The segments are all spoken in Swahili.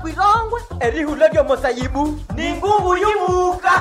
Kwirongwe erihula lyo mosayibu ni ngungu yumuka.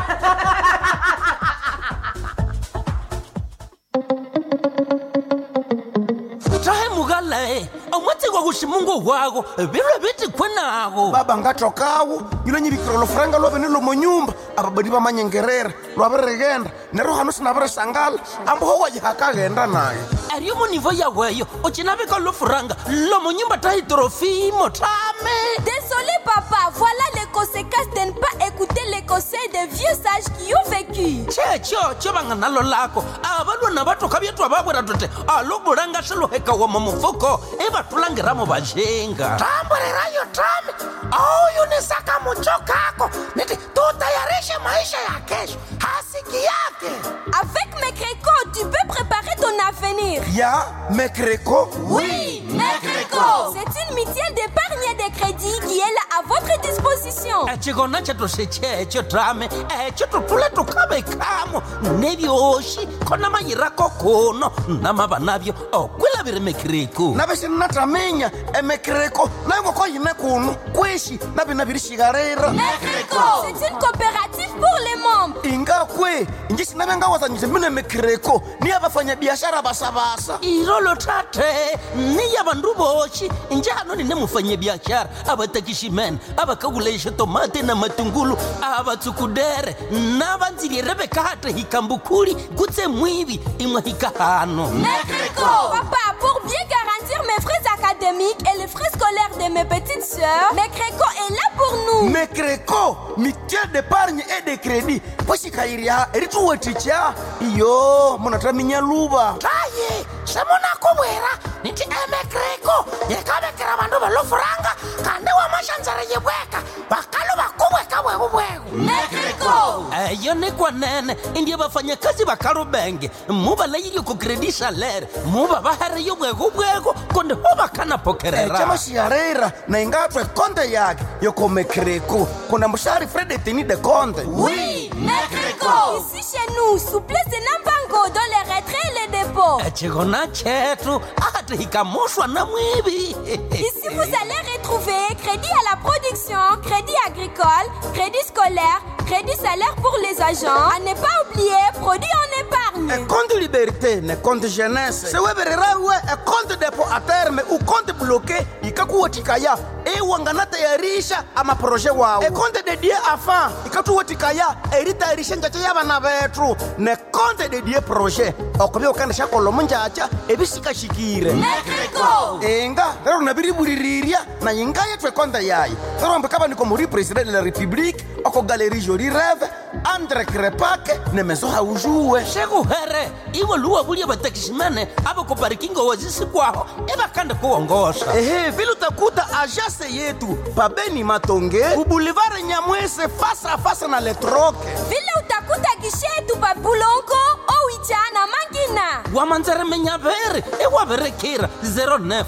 Tahe mugale omwete kwa kushimungu wako bilwe biti kwenago baba ngatokawo yilo nyibikiro lofranga lovenelo monyumba ababadi bamanyengerera lwaberegenda nero hano sinabere sangala ambo wajihakagenda naye ariyo munivo yaweyo ochinabeka lofuranga lomonyumba tahi trofimo tame. Désolé papa, voilà les conséquences de ne pas écouter les conseils des vieux sages qui ont vécu. Checho banganalo lako abalwa nabatoka byetu ababwera tote alobulanga shiloheka wa mamufuko ebatulangiramo bajenga tamborerayo tame auyu ni saka muchokako niti tutayarishe maisha ya kesho hasiki yake. Avec Mecreco, tu peux préparer ton avenir. Ya Mecreco? Oui, Mecreco. C'est une mutuelle d'épargne et de crédit qui est là à votre disposition. Chigona chetu sechecho tame chetu tule tukabe kamo nebyoshi kona mayirako kuno namaba nabyo okwila bire Mecreco nabese natamenya Mecreco nango ko yine kuno kweshi nabina birishigarera. Mecreco, c'est une coopérative pour les membres. Ingakwe njisi nabenga wazanyise mine Mecreco ni abafanya biashara basabasa irolo tate ni yabandu boshi njano ni nemufanye biashara abatakishimen abakagulesha tomate na matungulu abatsukudere nabanziri rebeka hata hikambukuri gutse mwibi imwa hikahano. Mecreco. Papa, pour bien garantir mes frais académiques et les frais scolaires de mes petites sœurs, Mecreco est là pour nous. Mecreco, mutuelle d'épargne et de crédit. Poshi kairia eritu weticha iyo monataminya luba taye semona kubwera niti Mecreco yekabekera bandu balofuranga kandi wamashanzara yebweka bakalo bakubweka bwebwego. Mecreco yo ni kwa nene indiye bafanyakazi bakarubenge muba layiri ku credit salaire muba bahare yo bwego konde hoba kana pokerera chama shiarera na ingatwe konte yake yoko Mecreco kuna mshari Fred Teni de compte. Oui, Mecreco. Ici chez nous, souplesse de Nambango dans les retraits et les dépôts. chigona chetu ate hikamushwa na mwibi. Ici vous allez retrouver crédit à la production, crédit agricole, crédit scolaire, crédit salaire pour les agents. À ne pas oublier, produit en épargne. Compte liberté, ne compte jeunesse. Se weberera we compte dépôt à terme ou compte bloqué ikakuwatikaya wanganata yarisha ama projet wao. Compte dédié afin ikatuwatikaya eritayarisha njacha yabana betu ne compte dédié projet okobye okandisha kolomo njacha ebisika shikire. Mecreco enga lero nabiriburiria na yinga yetwe konta yayi lero mbekaba niko muri president de la république oko galerie Jolie Rêve Andre Krepake ne meso haujue shekuhere iwe luwa bulia batakishimene abo ko parkingo wazisi kwao ebakanda kuongoza vile utakuta agence yetu pabeni Matonge boulevard Nyamwese face à face na le troc vile utakuta gishetu pa Bulongo Owichana Mangina wamanzere menyavere ewaberekera 09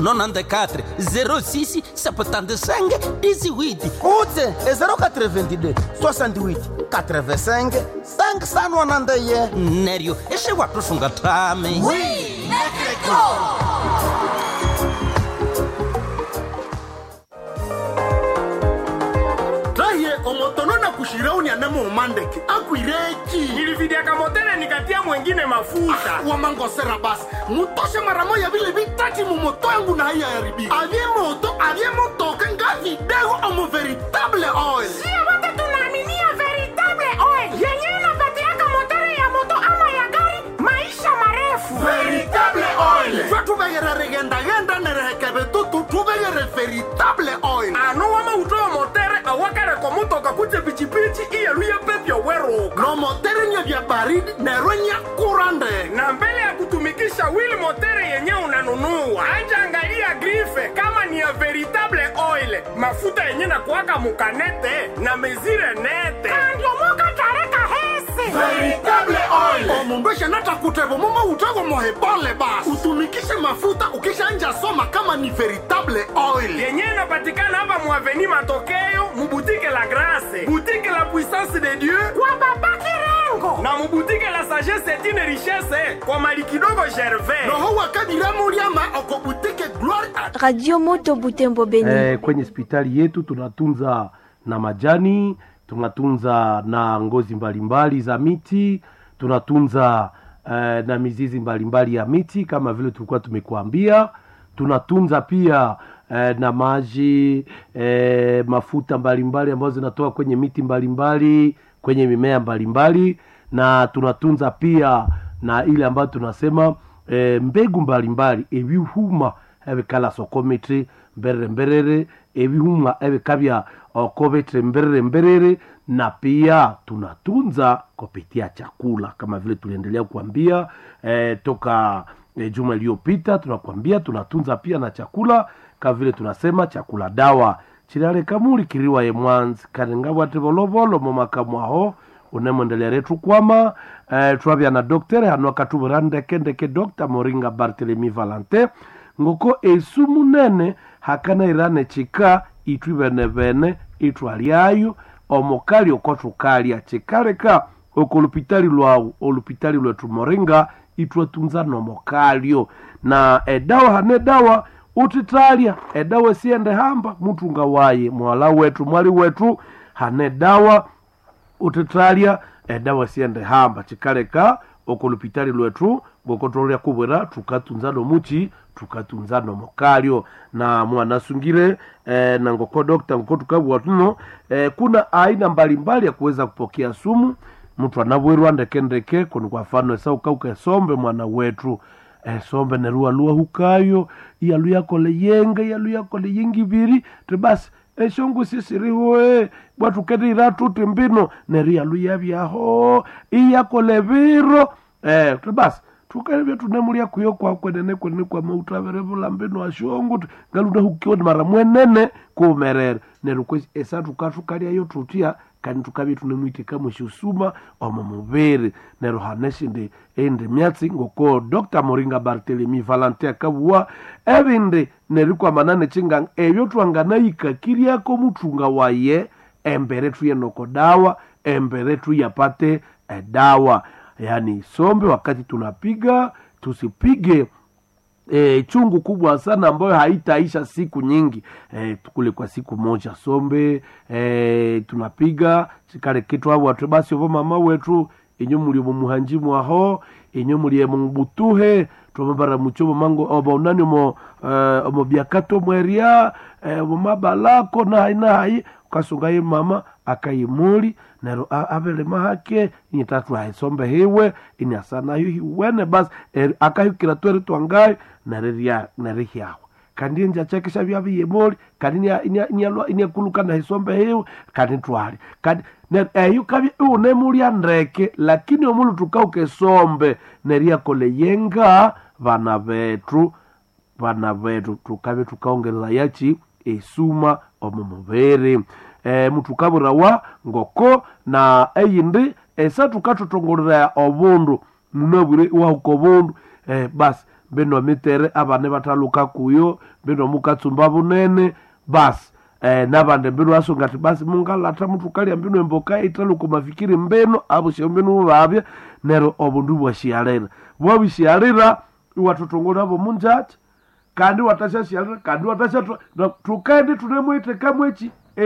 94 06 75 18 Kote 082 68 85 591 neryo eshe watusunga tame. Oui, Mecreco. Omotonona kushirauni anemo umandeke akuireki nilividia kamotele nikatia mwengine mafuta wamangosera basi mutoshe mara moja vile vitati mumoto yangu na haya haribika avye motoka nga video omo veritable oil sio wote tunaaminia veritable oil yenyewe inapatiaka motori ya moto ama ya gari maisha marefu. Veritable oil fwe tuvegere rigenda nerehekebe tutu tuvegere veritable oil anu wama utoa motere awakare komutoka kuje pichipichi iyeluye pepyo weruka no motere nye vya baridi nerwenya kurande na mbele ya kutumikisha wheel motere yenye unanunua anja angalia grife kama ni ya veritable oil mafuta yenye na kuwaka mukanete na mezire nete Andiomoka tareka hese veritable oil omumbeshe nata kutevo mumo utego mohebole basi utumikishe mafuta ukishanja soma kama ni veritable oil yenye inapatikana hapa muaveni Matokeo mubutike la Grace butike la Puissance de Dieu kwa baba Kirengo yako na mubutike la sagesse c'est une richesse kwa mali kidogo Gervais noho wakadiramu liama okobutike Gloire à Radio Moto Butembo Beni. Kwenye hospitali yetu tunatunza na majani, tunatunza na ngozi mbalimbali za miti, tunatunza na mizizi mbalimbali ya miti kama vile tulikuwa tumekuambia. Tunatunza pia na maji, mafuta mbalimbali ambazo zinatoka kwenye miti mbalimbali, kwenye mimea mbalimbali, na tunatunza pia na ile ambayo tunasema mbegu mbalimbali ebihuma ebikala sokometri mberere ebihuma ebikabya okobetre mberere, na pia tunatunza kupitia chakula kama vile tuliendelea kuambia toka juma iliyopita. Tunakwambia tunatunza pia na chakula kama vile tunasema chakula dawa chirare kamuri kiriwa ye mwanzi karengawa tevolovolo momakamwaho unemwendelea retu kwama tuwabia na doktore hano katubura ndeke Dr. Moringa Barthelemy Valentin ngoko esumu nene hakana irane chika itwibenebene itwaliayo omokali okotukalia chikareka okolupitali lwau olupitali lwetu Moringa itwatunza nomokalio na edawa hane dawa utitalia edawa siende hamba mutunga waye mwala wetu mwali wetu hane dawa utitalia edawa siende hamba chikareka okolupitali lwetu bokotolya kubwera tukatunza no muchi tukatunza no mokalio na mwana sungire na ngoko dokta ngoko tukabwa tuno kuna aina mbalimbali ya kuweza kupokea sumu mtu anabwerwa ndeke kwa mfano esa ukauka sombe mwana wetu sombe nerua lua hukayo yalu yako le yengi biri te basi eshongu sisiri hoe watu kedi iratu timbino neria lu yabyaho iyako lebiro te basi tukalebya tunemulia kuyo kwa kwenene kwa mautaverevula mbino ashongu galunda hukiwa mara mwenene kumerere nerukwesi esa tukatukalia yo tutia kandi tukabi tunemwitika mushusuma omumubere nero haneshinde ende myatsi ngoko Dr. Moringa Barthelemy Valentin kabwa ebinde nerikwa manane chinga ebyo twangana yikakiryako mutunga waye embere tuye noko dawa embere tuyapate dawa. Yani sombe wakati tunapiga tusipige chungu kubwa sana ambayo haitaisha siku nyingi tukule kwa siku moja sombe tunapiga chikale kitu hapo watu basi ovo mama wetu inyo muri mu muhanjimu aho inyo muri mu butuhe twamabara muchobo mango obonani mo byakato mweria mu mabalako na hayi kasungaye mama akayimuli nero abele mahake nyitatu haisombe hewe inyasana hiwene bas akahukira twere twangaye narihiaho kandi nja chekesha byabiye moli kandi inya kuluka na hisombe hewe kandi twali kandi yukabi unemuli andreke lakini omulu tukauke sombe neria kole yenga bana betu tukabe tukaongereza yachi esuma omumubere mutukabura wa ngoko na eyindi esa tukatotongorera obundu munabure wa ukobundu bas beno mitere abane bataluka kuyo beno mukatsumba bunene bas nabande beno asongati basi mungalata mutukali ambino emboka italuko mafikiri mbeno abo shembeno babya nero obundu bwashialera bwabishialera watotongora abo munjati kandi watashashialera kandi watasha tukandi tunemwite kamwechi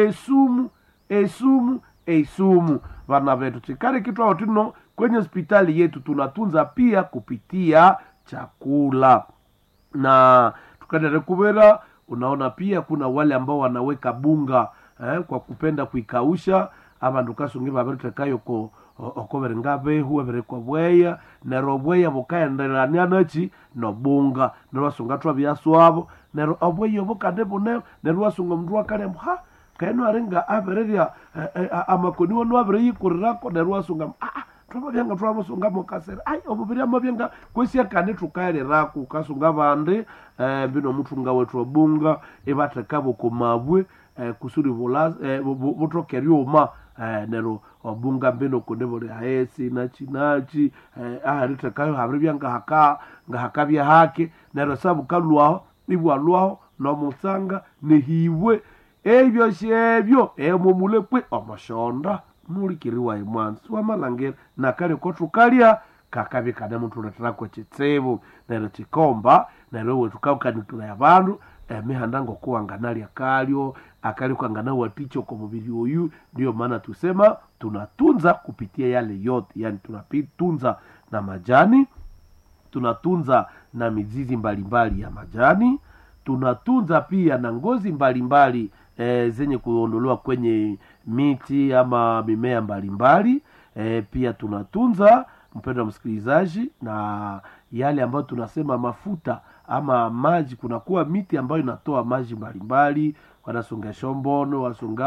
esumu vana vetu chikari kitu hao tino kwenye hospitali yetu tunatunza pia kupitia chakula na tukadere kubera unaona pia kuna wale ambao wanaweka bunga kwa kupenda kuikausha aba ndukasungiva aberetekayo ko okobere ngabe huwe kwa bweya nero bweya bukaendelea nachi no bunga nero sungatwa byaswabo nero obweya bukande bune nero wasunga mndwa kale ha kaino arenga abereria amakoni wono abere yikurako nero wasunga twabyanga twamusunga mukasera obubiri amabyanga kwesi akane tukaire rako kasunga bande bino mutunga wetu obunga ebatekabo komabwe kusuri vola butrokeryoma nero obunga mbino kondebole haesi nachi aharita kayo habribyanga ngahakabya hake nero sabu kalwaho ibwalwaho no musanga nehiwe ebyo shebyo emumulekwe amashonda mulikiriwa imwanzi wamalangera nakali kotukalya kakabi kana muntu ratrako chitsevu nero chikomba nero wetukaukanikira abantu emihanda ngokuwanganalya kalyo akali kwangana waticho kwa mubili uyu. Ndio maana tusema tunatunza kupitia yale yote, yani tunatunza na majani, tunatunza na mizizi mbalimbali ya majani, tunatunza pia na ngozi mbalimbali zenye kuondolewa kwenye miti ama mimea mbalimbali. Pia tunatunza, mpendwa msikilizaji, na yale ambayo tunasema mafuta ama maji. Kunakuwa miti ambayo inatoa maji mbalimbali, wanasonga shombono,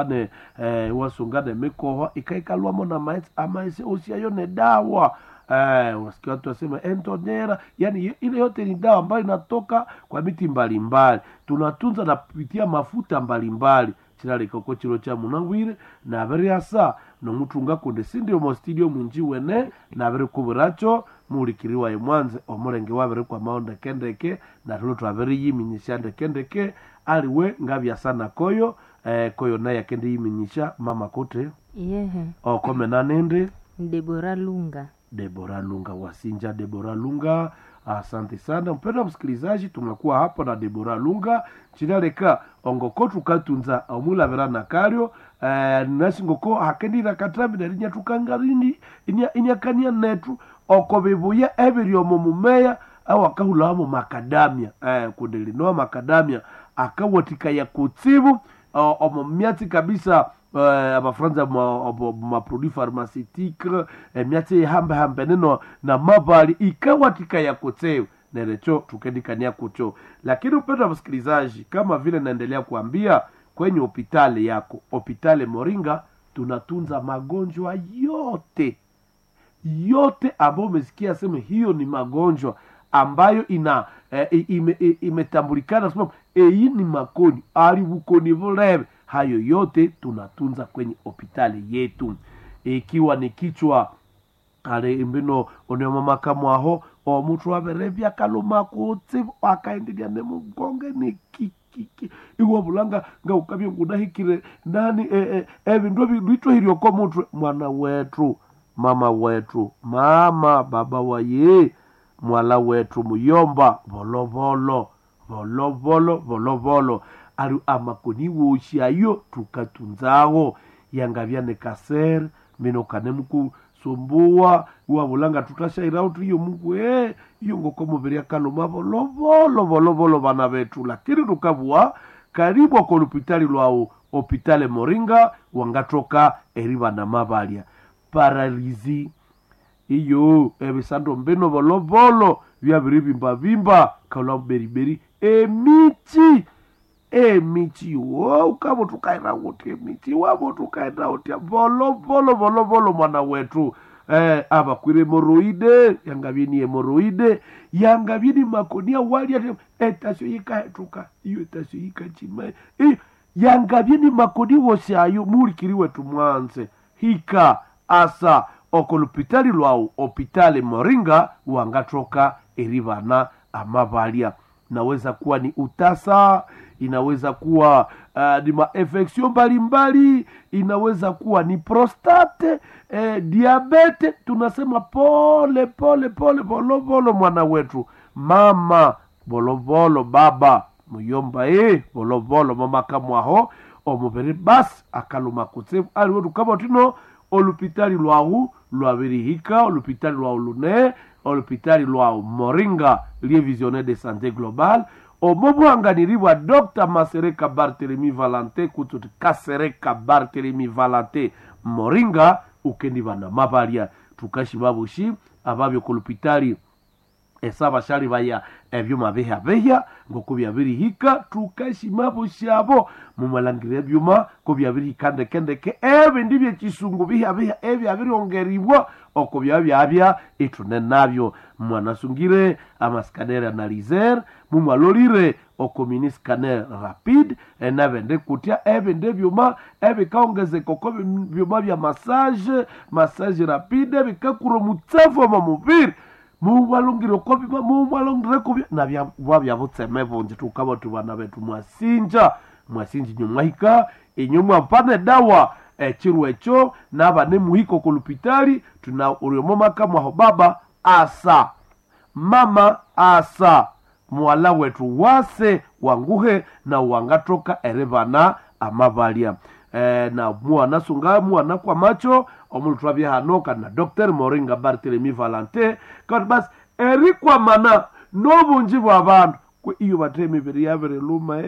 wasungane mikoa ikaikalwamo na maezi ama isi usiayone dawa. Unasikia watu wasema entonera, yani ile yote ni dawa ambayo inatoka kwa miti mbalimbali. Tunatunza na kupitia mafuta mbalimbali. Chilale koko chilo cha munangwire na abere asa no mutunga kunde sindio mo studio munji wene na abere kuburacho mulikiriwa imwanze omurenge wabere kwa maonde kendeke na tulo abere yiminyisha kendeke aliwe ngabya sana koyo koyo naye kende yiminyisha mama kote kome nanende Deborah Lunga wasinja Deborah Lunga. Asante sana mpendwa msikilizaji, tunakuwa hapa na Deborah Lunga chidaleka ongokotu katunza omula verana karyo nasingoko hakendira katabi darinya tukangarini inyakania netu okobebuya ebiryo mummeya au akahulamo makadamia kudelinoa makadamia akawatika ya kutsibu omomyati kabisa abafranza ma produit pharmaceutique myate hambe neno na mabali ikawatika ya kuteo nerecho tukendikania kucho. Lakini upenda msikilizaji, kama vile naendelea kuambia kwenye hospitali yako, hospitali Moringa, tunatunza magonjwa yote ambayo umesikia sema hiyo ni magonjwa ambayo imetambulikana sema hii ni makoni alibukoni volebe. Hayo yote tunatunza kwenye hospitali yetu. Ikiwa ni kichwa ale imbino onema makamu aho o mutu aberevya kaluma kutsi akaendelea ne mugonge ni kiki iwo bulanga nga ukabye ngudahikire nani ebindu bito hiryo ko mutu mwana wetu mama wetu mama baba waye mwala wetu muyomba volovolo aru amakoni woshi ayo tukatunzaho yangavyane kaser mino kanemuku somboa wabulanga tutashaira utu iyo mungu iyo ngoko mubiri akaloma volovolo bana betu. Lakini tukabua karibu kwa hospitali lwao hospitali Moringa wangatoka eriba na mabalia paralizi iyo ebisando mbeno volovolo byabiri bimba kala beriberi emichi wo kabo tukaira wote emichi wabo tukaira wote volovolo mwana wetu abakwire hemoroide yangabini hemoroide yangabini makonia wali etasyo yikaetuka iyo etasyo yikachima yangabini makoni wose ayo mulikiriwe tumwanze hika asa okolupitali lwao hospitali Moringa wangatoka erivana amabalia. Naweza kuwa ni utasa, inaweza kuwa ni infection mbalimbali, inaweza kuwa ni prostate, diabete. Tunasema pole volovolo mwana wetu mama volovolo baba muyomba volovolo mama kamwaho omubere bas akaluma kutsevu aliwetu kama tino olupitali lwau lwabirihika olupitali lwau lune olupitali lwau Moringa lie visionnaire de santé globale omobuhanganiribwa Dr. Masereka Barthelemy Valante kututi Kasereka Barthelemy Valante Moringa ukendi bana mabalia tukashibabushi ababyo kulupitali esaba shali baya ebyuma beha ngokubya birihika tukashimabushabo mumalangire byuma kubya birihikande kendeke ndibye kisungu beha ebya birongeribwa okubya byabya itune nabyo mwanasungire amascanner analyzer mumalolire okomini scanner rapide enabende kutia ebende byuma ebikaongeze koko byuma bya massage rapide bikakuro mutsafu mu mubiri mubalungire kobi mubalungire kobi nabya bwabya butseme bonje tukaba tubana betu mwasinji nyumwahika inyumwa mpane dawa chiru echo nabane muhiko kulupitali tuna uliomomaka mwaho baba asa mama asa mwala wetu wase wanguhe na wangatoka erevana amavalia na mwana sunga mwana kwa macho omulutwabya hanoka na Dr. Moringa Barthelemy Valante kandi basi eri kwa mana n'obungi bw'abantu kwe iyo batemibiri yabere luma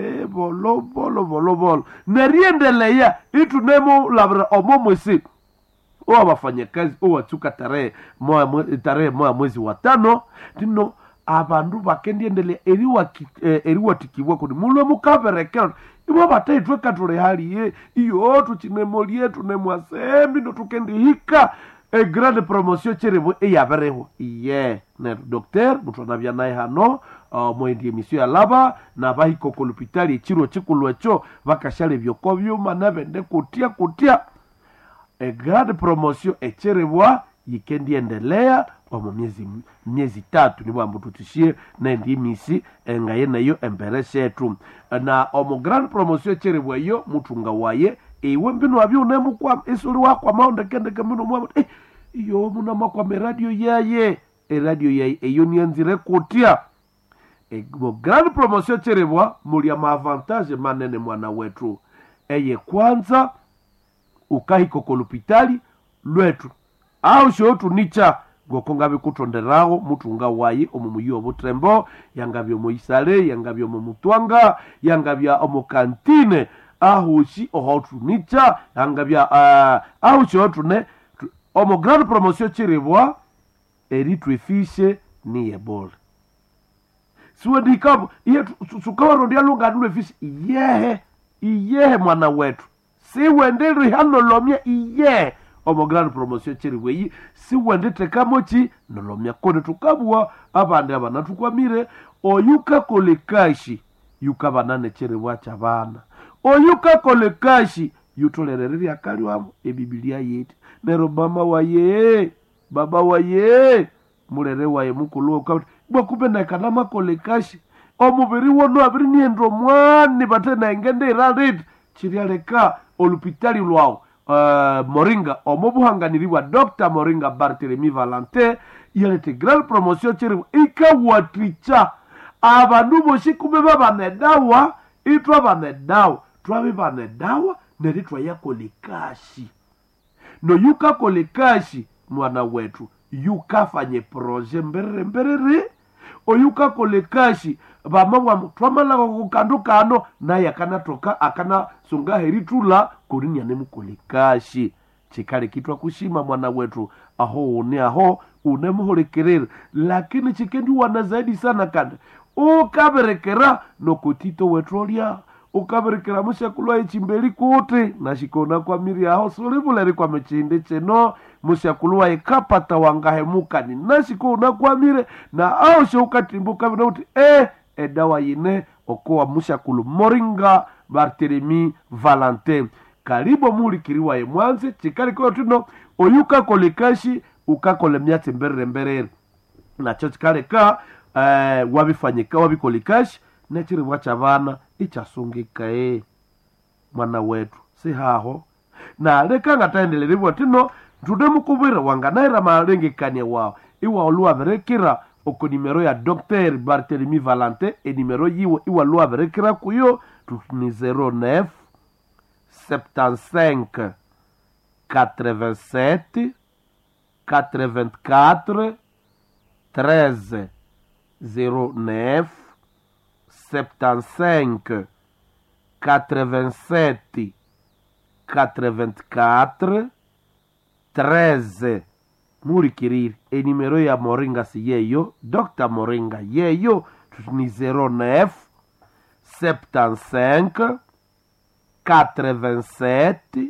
bolo neriendeleya itunemo labra omomwesi wabafanyakazi owatuka tarehe moja mwezi wa 5 tino abandu bakendiendelea eriwatikibwa kuni mulwe mukaberekera ibo bataitwe katole hali iyo tuchinemolie tunemwasembi no tukendihika grande promotion cherebo yabereho na docteur mutonavya naye hano mwendi emission ya laba na bahiko ku hospitali chiro chikulwecho bakashale byokobyo manabende kutia grande promotion echerebwa yikendi endelea omu miezi 3 nibo ambututishie na ndi misi engaye nayo embere shetu na omu grande promotion echerebwa yo mutunga waye ewe mbino abyo unemu kwa isuri wakwa maonde kende kamino mwa iyo muna makwa radio yaye radio yaye eyo nianzire kutia mo grande promotion cherebwa mulia maavantage manene mwana wetu eye kwanza ukahiko kolupitali lwetu au shotu nicha gokonga bikutonderaho mutunga waye omumuyo obutrembo yangabyo moisale yangabyo momutwanga yangabya omukantine ahushi ohotu nicha yangabya ahushi otu ne omo grande promotion cherebwa eritwefishe ni ebola suwe dikabu iye sukawa ndia lunga nule fish iyehe mwana wetu si wendeli hano lomia iyehe omo grande promotion cherebwa iyi si wendete kamochi nolomia kone tukabwa abande abana tukwamire oyuka kolekashi yuka banane cherebwa chabana oyuka kolekashi yutolereri akali wamo ebibilia yete nero mama waye baba waye mulere waye mukulu kwa bwakupe na kanama kolekashi omubiri wono abiri niendo mwane batena engende iralid chirialeka olupitali lwao Moringa omobuhanganiriwa Dr. Moringa Barthelemy Valante yalete grande promotion chiriwa ikawatricha abandu boshi kubeba banedawa itwa banedawa twabe banedawa neritwa yako likashi no yuka kolekashi mwana wetu yuka fanye projet mberere oyuka kolekashi bamwa twamala kukanduka ano naye akanatoka akana sunga heritula kurinya ne mukolekashi chikale kitwa kushima mwana wetu aho unemuholekerera lakini chikendi wana zaidi sana kandi ukaberekera no kutito wetrolia ukaberekera mushakulwa echimbeli kote na shikona kwa miri aho solibuleri kwa mechinde cheno mushakulwa ekapata wangahemukani na shikona kwa mire na ao shokatimbuka binauti edawa yine okoa mushakulu Moringa Barthelemy Valante karibu mulikiriwa ye mwanze chikali kwa tuno oyuka kolekashi ukakole myate mberere na chochikale ka wabifanyika wabikolekashi nechiri wachabana ichasungika mwana wetu si haho na leka ngataendeleriwa tino tudemukubwira wanganaira malengekania wao iwa oluwa berekira oko nimero ya Dr. Barthelemy Valante nimero yiwe iwa oluwa berekira kuyo ni 09 75 87 84 13 09 75 87 84 13 murikiriri numero ya Moringa si yeyo Dr. Moringa yeyo ni 09 75 87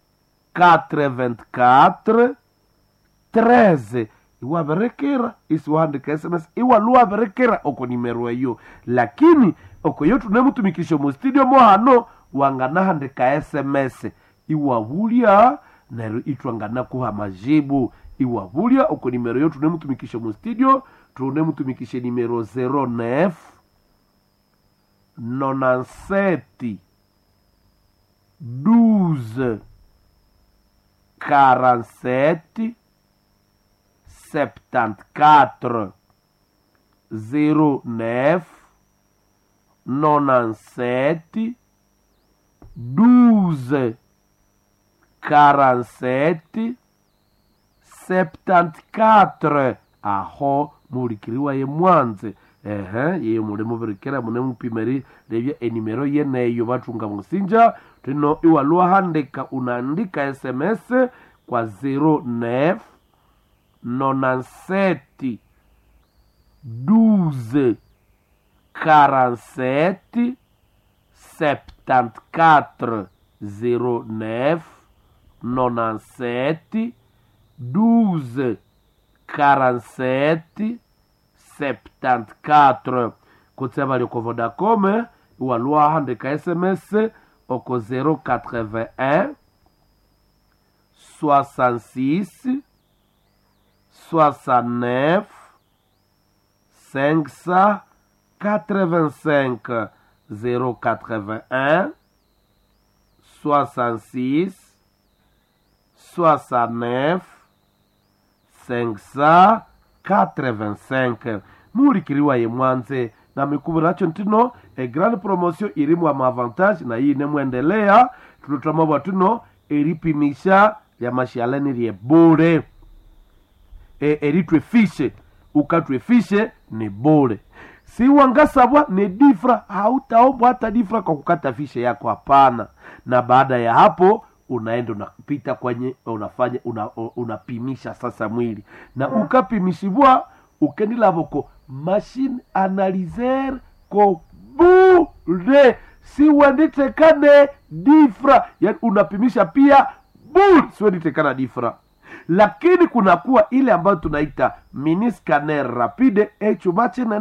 84 13 iwa berekera isiwahandika SMS iwa luwa berekera oko nimero eyo lakini oko yo tunemutumikisho mu studio mo hano wanganahandika SMS iwa bulia nero itwangana kuha majibu iwa bulia oko nimero yo tunemutumikisho mu studio tunemutumikishe nimero 09 97 12 47 74 09 97 12 47 74 aho mulikiriwa ye mwanze ye mule muvirikira mune mupimeri levya enimero yeneyo vatunga musinja tino iwalua handika unaandika SMS kwa 09 97 12 47 74 09 97 12 47 74 kutseva liko Vodacom walua handika SMS oko 081 66 69 585 081 66 69 585 mulikiriwa ye mwanze na mikuburacho ntino grande promotion irimu ama avantage na hii nemwendelea tunatama tuno eripimisha ya mashaleni rie bure eritwe fishe ukatwe fishe ni bure si wangasabwa ni difra hautaombwa hata difra kwa kukata fishe yako hapana na baada ya hapo unaenda unapita kwenye unafanya unapimisha sasa mwili na ukapimishibwa ukendila boko machine analyzer ko bure si wenditekane difra yani unapimisha pia bure si wenditekana difra lakini kunakuwa ile ambayo tunaita mini scanner rapide machine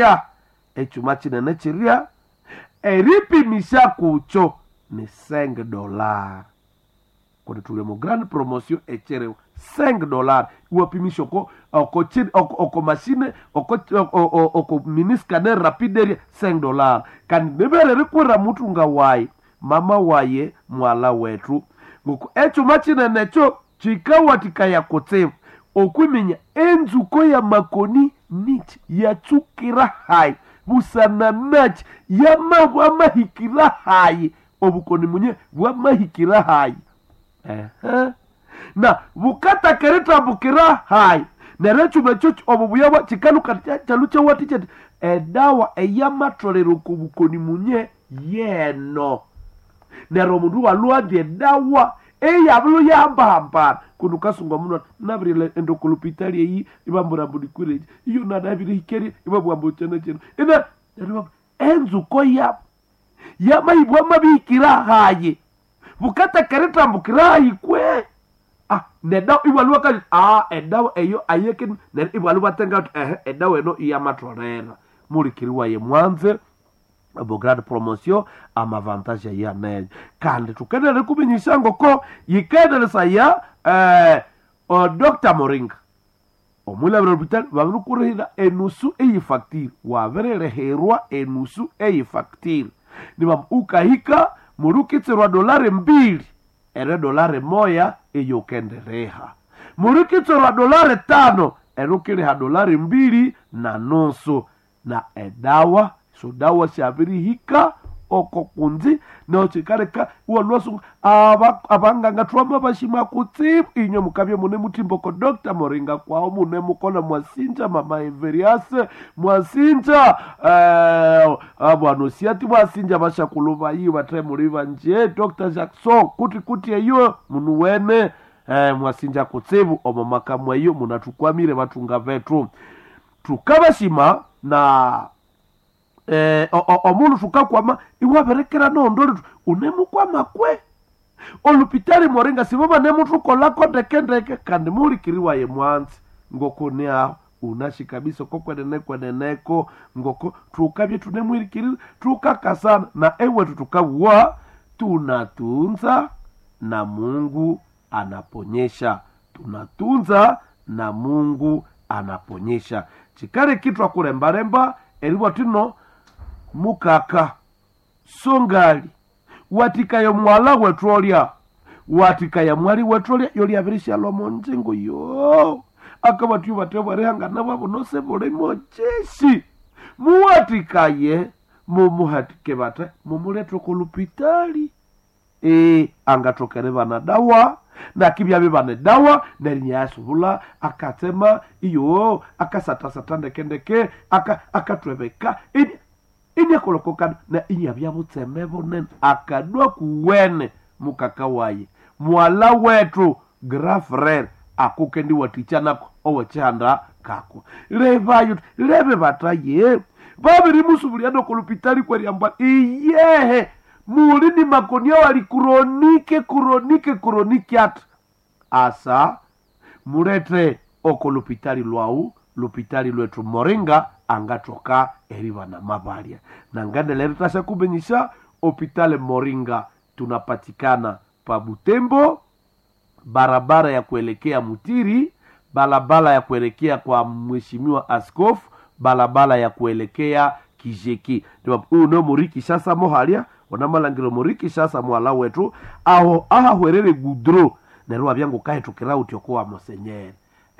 necheria eripimisha kucho ni $5 kwa tulemo grande promotion echere $5 uwapimisho oko machine oko mini scanner rapide $5 kan nebere rekwera mutu ngawai mama waye mwala wetu ngoko machine necho chikawatika ya kotevu okwiminya enzuko ya makoni nich ya chukira hai busananachi ya mahikira hai obukoni munye mahikira hai na bukata kereta bukira hai nerechu mechochi obubuyawa chikalu chalucha watiche edawa eyamatrolero kubukoni munye yeno nero mundu walua de dawa yabulu yamba kunukasunga muno nabrile endokolopitali yi ibambura budikure iyo nadabire hikeri ibabwambo chene ina enzuko ya maibwa mabikira haye bukata kereta mbukira hayi kwe nedaw iwaluwa ka edaw eyo ayeke ne iwaluwa tenga edaw eno iyamatorera mulikiriwa ye mwanze abo grande promotion ama avantage ya neje kandi tukenele kubinyisha ngoko yikenele saya Dr. Moringa omula hospital bamukurira enusu eyifacture wavereherwa enusu eyifacture niba ukahika murukitserwa $2 $1 eyo kendereha murukitserwa $5 erukiriha $2.5 na edawa so dawa shabiri hika oko kunzi na ochikareka uwaluasu abanganga tuwama bashima kutsibu inyo mukabye mune mutimbo ko Dr. Moringa kwao mune mukona mwasinja mama Everiase mwasinja abwanosiati mwasinja bashakuluba yi batre muriva nje Dr. Jackson kuti eyo munu wene mwasinja kutsibu omamaka mwayo munatukwamire batunga vetru tukabashima na omulu tukakwama iwaberekera nondoli unemukwama kwe olupitali Moringa sibaba nemutukolako ndekendeke kandi mulikiriwa ye mwanzi ngoko ne aho unashikabisa kokweneneko ngoko tukabye tunemwirikiri tukakasana na ewe tutukabwa tunatunza na Mungu anaponyesha tunatunza na Mungu anaponyesha chikare kitu akurembaremba eliwa tino mukaka songali watikayo mwala wetrolia watika ya mwali wetole yoli abirisha lomo njengo yo akabatu batebwa rehanga babo nose bole mocheshi muwatikaye mumuhatike bata mumuleto ku lupitali angatokere bana dawa na kibya bibane dawa nerinyasubula akatema iyo akasata kendeke akatwebeka ini kolokoka na inya bya butsemebo nen akadwa kuwene mukakawaye mwala wetu grand frère akukendi watichana owechanda kako levayo lebe bataye babiri musubuliano ku lupitali kweri amba iyehe muri ni makonia wali kuronike asa murete oko lupitali lwau lupitali lwetu Moringa angatoka eriva na mabalia na ngande lertasha kubenyisha opitale Moringa tunapatikana pa Butembo, barabara ya kuelekea Mutiri, barabara ya kuelekea kwa mheshimiwa askofu, barabara ya kuelekea Kijeki. Ndio uno muriki sasa mohalia wanamalangiro muriki sasa mwala wetu aho aha hwerere gudro nerwa byangu kae tukirauti okwa monsenyeri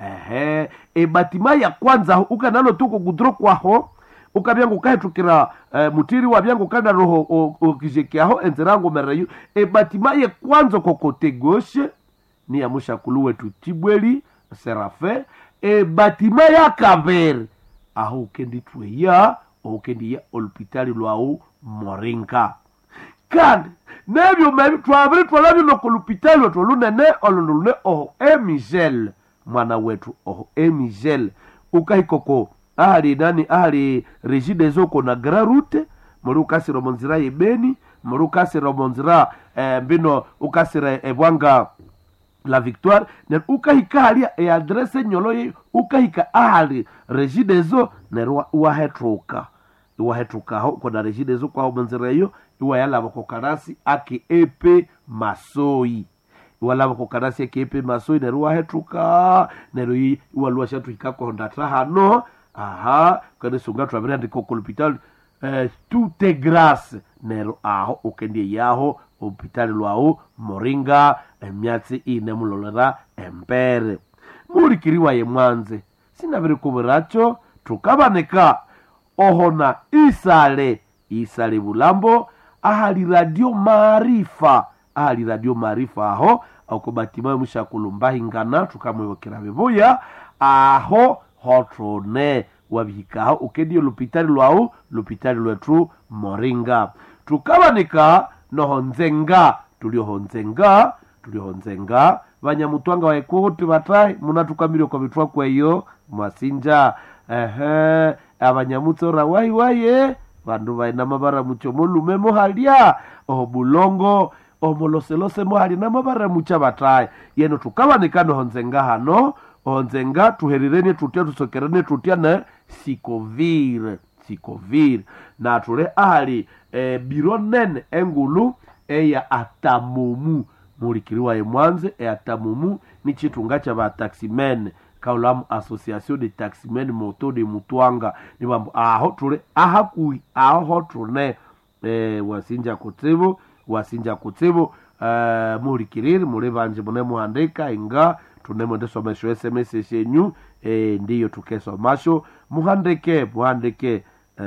batima ya kwanza ukanalo tuko gudro kwaho ukabyangu kae tukira Mutiri wa byangu kana roho Kijeki aho enzerango mereyu batima ya kwanza kokote gauche ni ya mushakulu wetu Tibweli Serafe batima ya Kavere aho ukendi tuya okendi ya olpitali lwao Moringa kandi nebyo mebi twabiri twalabyo no kolupitali wetu lunene olunune Emigel mwana wetu Emigel ukahikoko ahali Regide zoko na Grarute muri ukasiro monzira yebeni muri ukasiro monzira mbino ukasira ebwanga la Victoire ne ukahika hali adresse nyolo ukahika ahali Regide zo nerwa uwahetuka ho kona Regide zo kwa monzira yo iwayala bakokarasi ake epe masoi iwala bakokarasi ake epe masoi nerwa hetuka nerwa iwalwa shatu ikako hondata hano kane sunga twabira ndiko ku hospital tout est grâce nero aho ukendie yaho hospital lwao Moringa emyatsi ine mulolera empere muri kiriwa ye mwanze sinabiri kubiracho tukabaneka ohona isale bulambo ahali radio Maarifa aho akubatima mushakulumbahi ngana tukamwekera bibuya aho hotrone wabikaho ukedio lupitali lwao lupitali lwetu Moringa tukabanika nohonzenga tuliohonzenga banyamutwanga waekuti batai munatukamiro kwa bitwa kwa hiyo masinja abanyamutsora waye bandu baina mabara mucho molume mohalia bulongo omoloselose mohali na mabara mucha batai yeno tukabanika nohonzenga hano onzenga tuherirene tutia tusokerene tutia na sikovir na tule ahali bironen engulu ya atamumu mulikiriwa ye mwanze atamumu ni chitunga cha ba taximen kaulamu association de taximen moto de Mutwanga ni bambo aho tule ahakui aho tune wasinja kutsibo mulikiriri mulebanje mune muhandika inga tunemo ndesomesho SMS yenyu ndiyo tukesomasho muhandike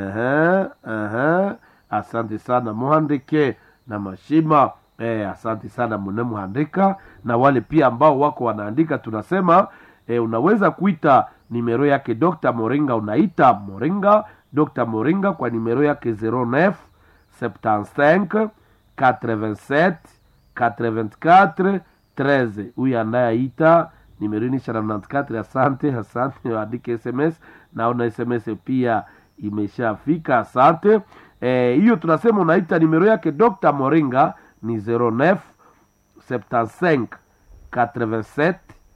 asante sana muhandike na mashima asante sana mune muhandika na wale pia ambao wako wanaandika tunasema unaweza kuita nimero yake Dr. Moringa unaita Dr. Moringa kwa nimero yake 09 75 87 84 13 huyu anayeita nimero ni 94 asante andike SMS naona SMS pia imeshafika asante hiyo tunasema unaita nimero yake Dr. Moringa ni 09 75 87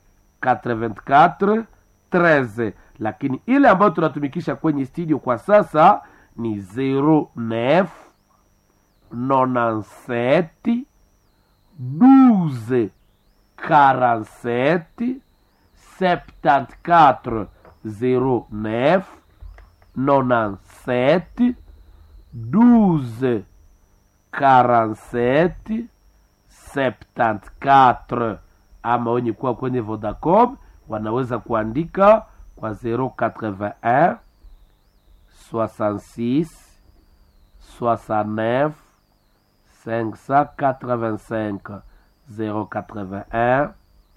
84 13 lakini ile ambayo tunatumikisha kwenye studio kwa sasa ni 09 97 12 47 74 09 97 12 47 74 ama wenye kuwa kwenye Vodacom wanaweza kuandika kwa 081 66 69 585 081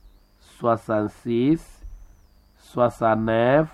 66 69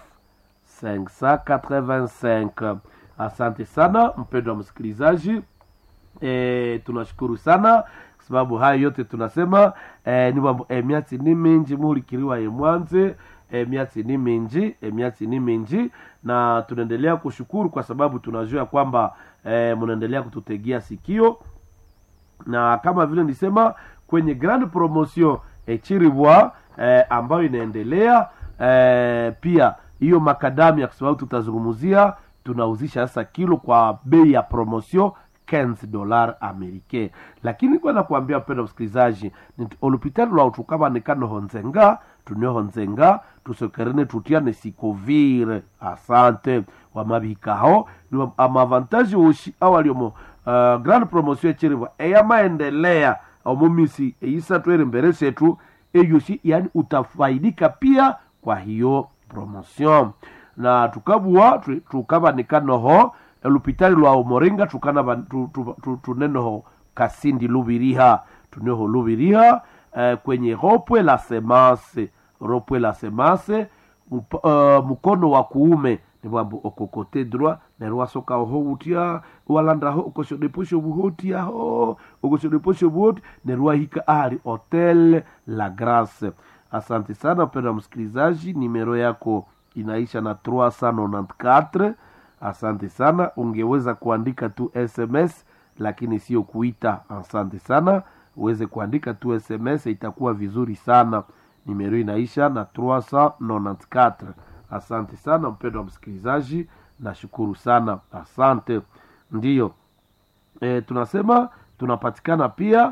585. Asante sana mpendwa wa msikilizaji, tunashukuru sana sababu haya yote tunasema ni mambo miati ni mingi mulikiriwa yemwanze miati ni mingi na tunaendelea kushukuru kwa sababu tunajua kwamba mnaendelea kututegea sikio, na kama vile nisema kwenye grand promotion Chiribwa ambayo inaendelea pia hiyo makadamia, kwa sababu tutazungumzia tunauzisha sasa kilo kwa bei ya promotion $15 Amerike. Lakini kwa nakuambia mpenda msikilizaji, olupitali lwa utukaba nekano honzenga tunio tusokerene tutiane sikovire. Asante wa mabikaho ni amavantaji ushi awaliomo grand promotion Chiribwa eya maendelea omumisi eisa tuere mbere setu eyoshi, yani utafaidika pia kwa hiyo promotion. Na tukaba nikanoho elupitali lwa Moringa tukana tunenoho Kasindi Lubiriha tuneho Lubiriha kwenye ropwe la semase mkono wa kuume ni mambo okokote droit na rwasoka ho utia walanda ho okoshodeposho buhotia ho okoshodeposho buhoti ne rwahika ari Hotel La Grace. Asante sana mpendwa msikilizaji, nimero yako inaisha na 394. Asante sana, ungeweza kuandika tu SMS lakini sio kuita. Asante sana, uweze kuandika tu SMS itakuwa vizuri sana. Nimero inaisha na 394. Asante sana mpendwa msikilizaji, nashukuru sana. Asante. Ndiyo tunasema tunapatikana pia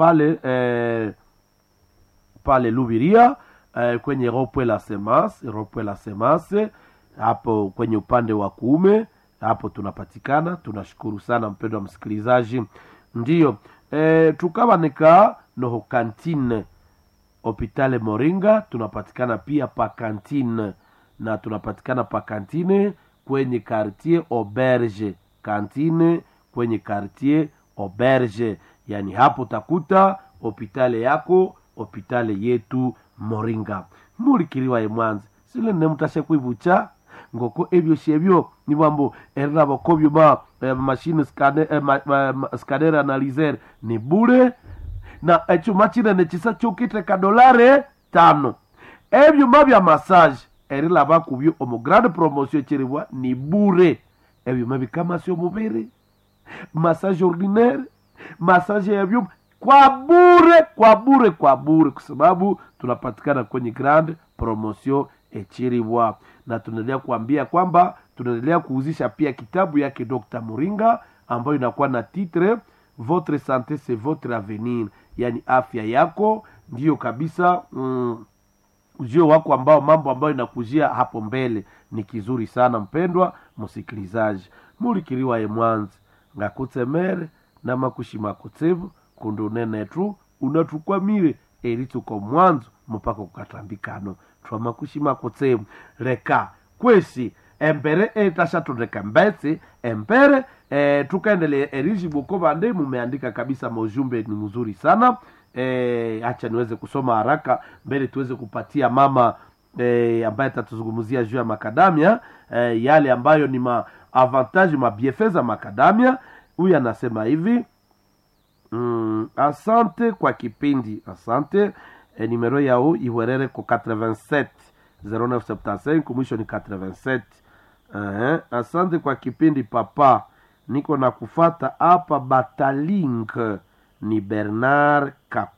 pale Lubiria kwenye ropwe la semase hapo kwenye upande wa kuume hapo tunapatikana. Tunashukuru sana mpendwa msikilizaji. Ndiyo tukabanika noho kantine Hopitale Moringa, tunapatikana pia pa kantine, na tunapatikana pa kantine kwenye quartier Auberge, kantine kwenye quartier Auberge, yani hapo takuta hopitale yako, hopitale yetu Moringa. Mulikiriwa emwanze sile nemutashe kwibucha ngoko ebyo shebyo ni mambo erina bakobyo ba machine scanner analyzer ni bure, na echo machine ne chisa chokite ka $5. Ebyo mabya massage erila bakubyo omo grande promotion Chiribwa ni bure. Ebyo mabi kama sio mubere massage ordinaire, massage ebyo kwa bure kwa sababu tunapatikana kwenye grand promotion Chiribwa. Na tunaendelea kuambia kwamba tunaendelea kuuzisha pia kitabu yake Dr. Moringa ambayo inakuwa na titre Votre santé c'est votre avenir, yani afya yako ndiyo kabisa ujio wako ambao mambo ambayo inakujia hapo mbele ni kizuri sana mpendwa msikilizaji. Mulikiriwa emwanzi ngakutsemere na makushima kutsevu kundonene tu unatukwamire erituko mwanzo mpaka kukatambikano twa makushima kutsevu reka kwesi embere etashatondeka mbetse embere tukaendelea eriji bukobande mumeandika kabisa mojumbe ni mzuri sana. Acha niweze kusoma haraka mbele tuweze kupatia mama ambaye tatuzungumzia juu ya makadamia yale ambayo ni avantage bienfaits makadamia. Huyu anasema hivi asante kwa kipindi, asante. Numero yao iwerere ko 87 0975 mwisho ni 87. Asante kwa kipindi papa, niko na kufata hapa Batalink. Ni Bernard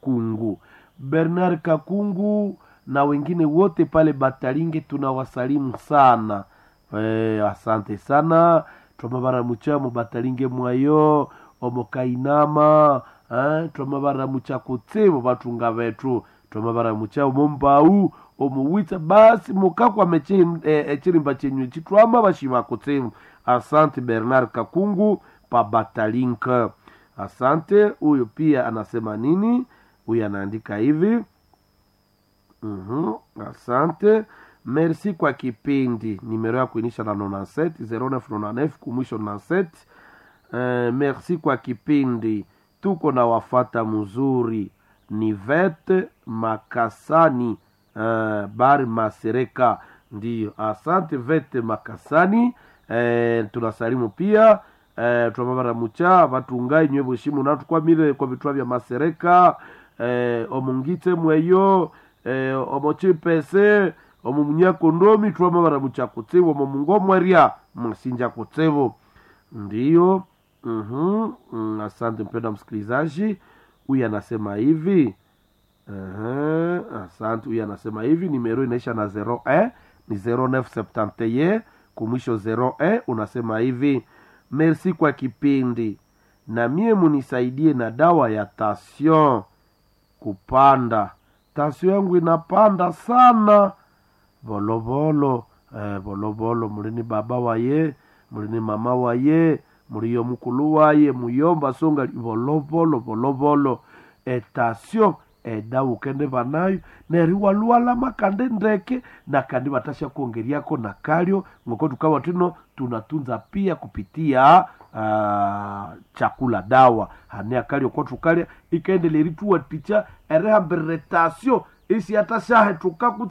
Kakungu na wengine wote pale Batalinge tunawasalimu sana. Asante sana. Twamabara muchamu Batalinge mwayo omokainama twamabara muchakotebo batunga betu twamabara muchamu mombau omuwita basi mukakwa meche echirimba chenyu chitwama bashima kotebo. Asante Bernard Kakungu pa Batalink. Asante. Huyo pia anasema nini? huyu anaandika hivi. Asante. Merci kwa kipindi. Nimero ya kuinisha na 97 0999 kumwisho 97. Merci kwa kipindi. Tuko na wafata mzuri. Ni Vete Makasani Bari Masereka. Ndiyo, asante Vete Makasani. Tunasalimu pia tunamabara mucha vatungai nywe bushimu natu kwa mile kwa vitwa vya Masereka. Omungite mweyo omochipese omumunya kondomi twamabara mucha kutsevo omungomweria msinja kutsevo. Ndiyo. Asante mpenda msikilizaji. Huyu anasema hivi. Asante. Huyu anasema hivi, nimero inaisha na 01 ni 0971 kumwisho 01. Unasema hivi: merci kwa kipindi, na mie munisaidie na dawa ya tension kupanda. Tension yangu inapanda sana. Volovolo volovolo, mulini baba waye, mulini mama waye, muliyo mukulu waye, muyomba songa volovolo volovolo. Tension eda ukende banayo neri waluala makande ndeke na kandi batasha kuongeriako na kalio ngoko tukawa tino tunatunza pia kupitia chakula dawa hania kalio kwa tukalia ikaendelea tuwa ticha ereha beretasio isi atasha tukaku